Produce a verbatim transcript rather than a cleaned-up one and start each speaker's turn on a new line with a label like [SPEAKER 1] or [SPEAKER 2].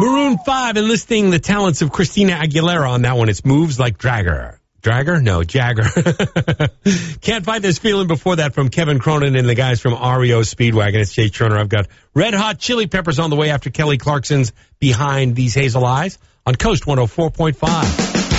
[SPEAKER 1] Maroon five enlisting the talents of Christina Aguilera on that one. It's Moves Like Dragger. Dragger? No, Jagger. Can't Fight This Feeling before that from Kevin Cronin and the guys from R E O Speedwagon. It's Jay Turner. I've got Red Hot Chili Peppers on the way after Kelly Clarkson's Behind These Hazel Eyes on Coast one oh four point five.